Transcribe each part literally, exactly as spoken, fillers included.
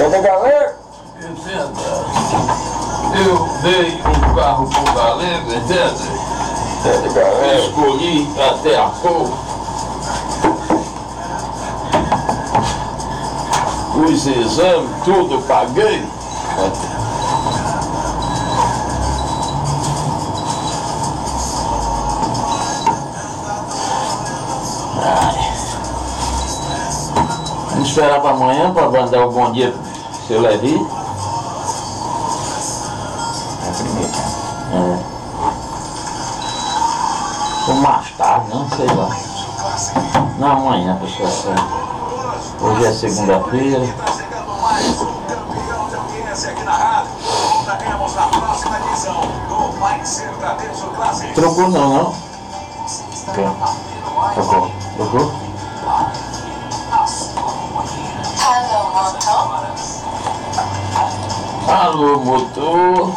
da galera? Entenda. Eu dei um carro pro galego, entende? É da galera. Escolhi até a cor. Os exames, tudo paguei. Ai. Vamos esperar para amanhã para mandar o bom dia pro seu Levi. É primeiro. É. Ou mais tarde, não sei lá. Não, amanhã, pessoal. Hoje é segunda-feira. Trocou não, não? Ok. Trocou. Trocou? Alô, motor.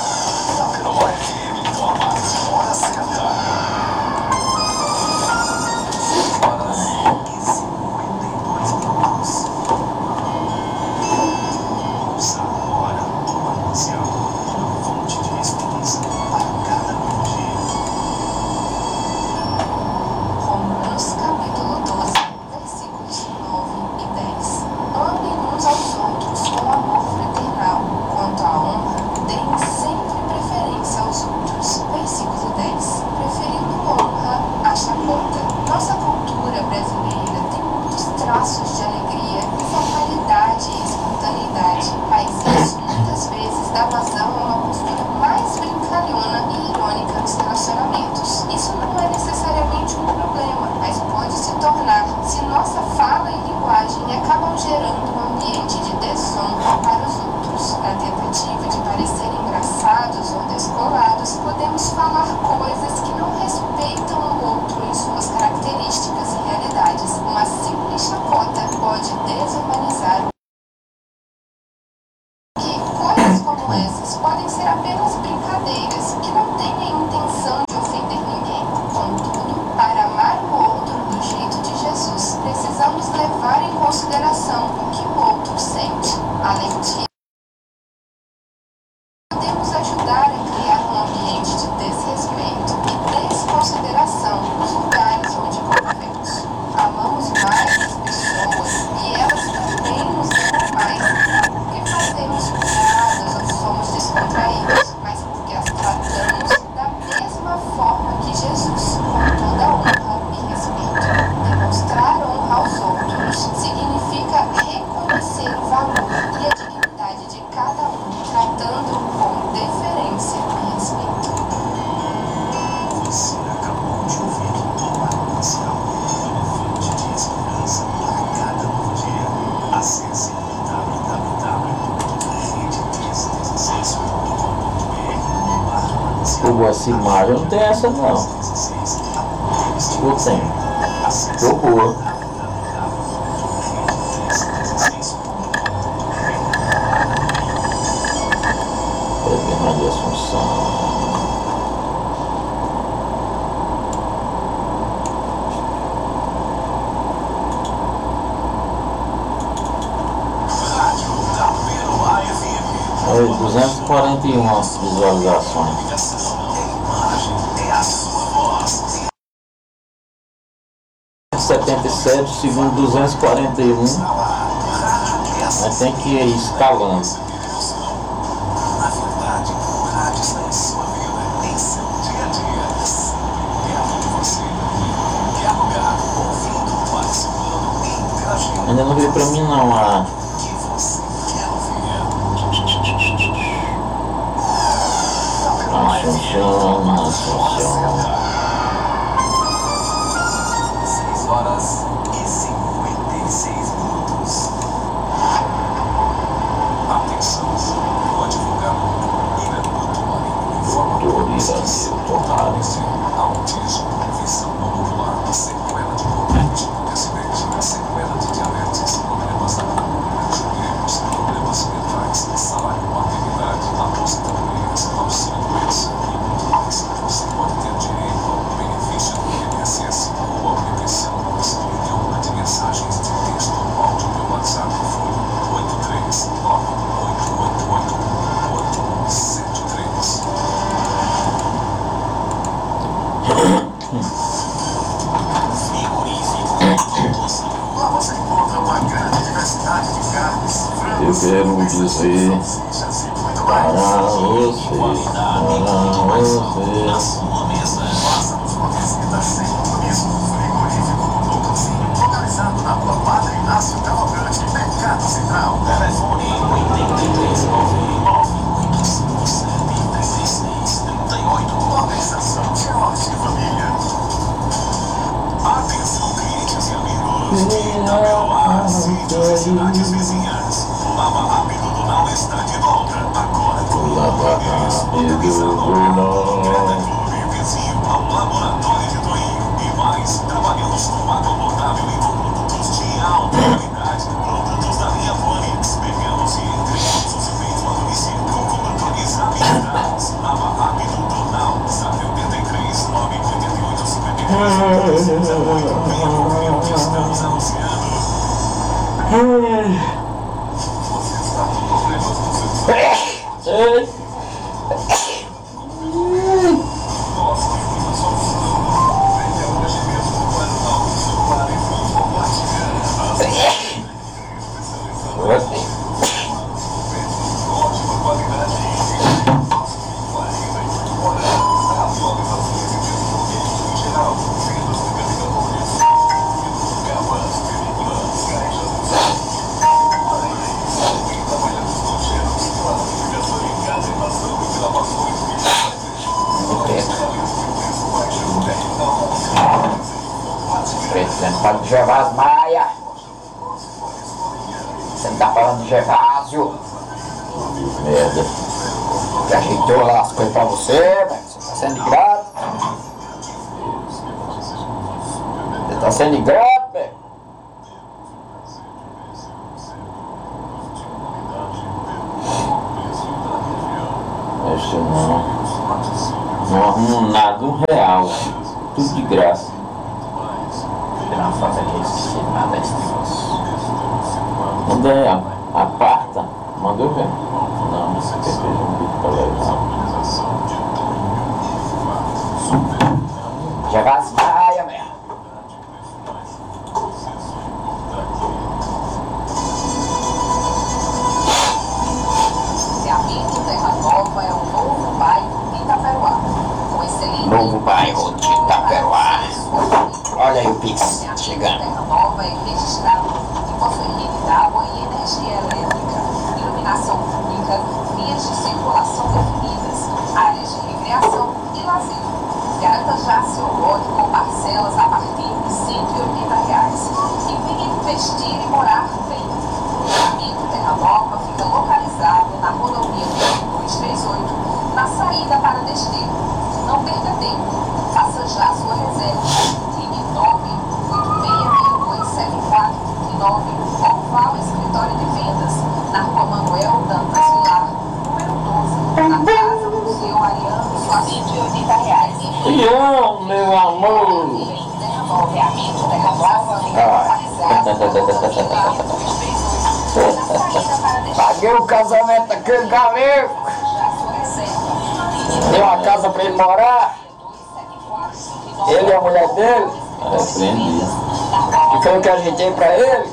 Mas eu não tenho essa não. Eu tenho. Tô boa. Fernando de Assunção. Aí, duzentas e quarenta e uma visualizações. setenta e sete, segundo duzentos e quarenta e um. Mas tem que ir escalando. Ainda não veio pra mim não a Assunção, Assunção. Você pode ter direito quero dizer para você, para você. Localizado na rua Padre Inácio Cavalcante, Mercado Central. Telefone oito três nove nove sete seis três oito. Organização George Família. Atenção, clientes e amigos. Itaperuá, cidades vizinhas. O Lava Rápido do Nau está de volta. Agora com Lava Rápido do Nau. Vizinho ao Laboratório de Toinho. E mais, trabalhamos com água potável e com produtos de alta qualidade. Produtos da linha Vonix. Pegamos e entregamos o seu feito a domicílio com controle habilitados. Lava Rápido do Nau. Sabe oitenta e três, nove oito oito, cinquenta e três. Estamos anunciando. Você está com problemas com seu Ei. Nós temos a solução. Venha hoje mesmo para o novo celular e compartilhar. Ótima qualidade. quarenta e oito horas. Atualizações e desenvolvimento em geral. Vendas de carregadores. Capas, películas, caixas. Também trabalhamos com cheiros, classificação em casa e bastão de lavações. Presidente, fala de Gervásio Maia. Você não tá falando de Gervásio? Merda. Que ajeitou lá as coisas pra você, velho. Você tá sendo ingrato. Você tá sendo ingrato, velho. Este não. Não arrumo nada, um real. Tudo de graça. Vou tirar uma foto aqui, esqueci de mandar esse negócio. Manda aí, a- aparta. Manda eu ver. Não, você quer que seja um vídeo pra levar. Gervásio Maia, velho. Loteamento Terra Nova é um novo bairro de Itaperuá, com excelente Novo bairro de Itaperuá. Olha aí o Pix Loteamento chegando. Terra Nova é registrado e possui rede d'água e energia elétrica, iluminação pública, vias de circulação definidas, áreas de recreação e lazer. Garanta já seu lote com parcelas a partir de cento e oitenta reais e venha investir e morar bem. O loteamento Terra Nova fica localizado na rodovia duzentos e trinta e oito, na saída para Desterro. Não perca tempo, faça já sua reserva. Ligue nove oito seis seis dois sete quatro nove ou vá ao escritório de vendas na rua Manuel Dantas Vilar, número doze, na Casa Museu Ariano, só cento e oitenta reais. Ian, meu amor. Loteamento Terra Nova fica localizado na rodovia duzentos e trinta e oito, na saída para Desterro. Paguei o casamento aqui, galego. Dei uma casa pra ele morar. Ele e a mulher dele. Repreendi. Que foi o que eu ajeitei pra ele.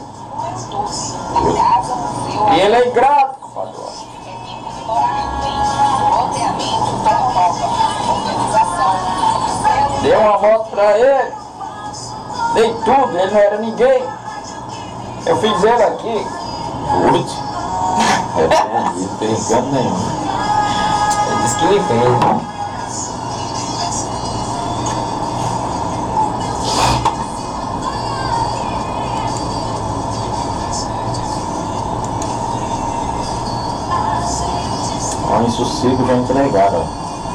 E ele é ingrato, compadre. Dei uma moto pra ele. Dei tudo, ele não era ninguém. Eu fiz ele aqui. Putz. Repreendi, não tem engano nenhum. Ele disse que ele fez. Olha, isso sossego já entregaram.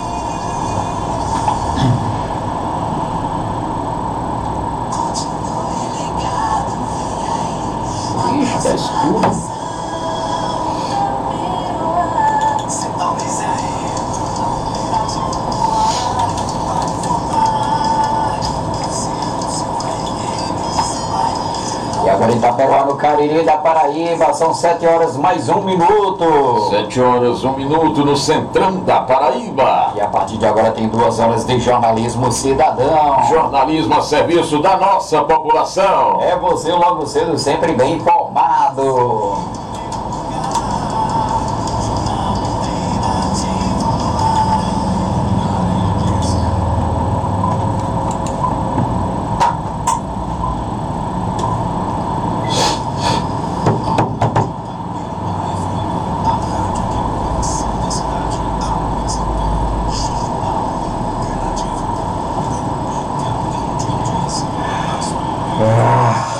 Ixi, tá escuro. E agora Itaperuá, no Cariri da Paraíba, são sete horas mais um minuto. Sete horas, um minuto no centrão da Paraíba. E a partir de agora tem duas horas de jornalismo cidadão. Jornalismo a serviço da nossa população. É você logo cedo sempre bem informado. Ah.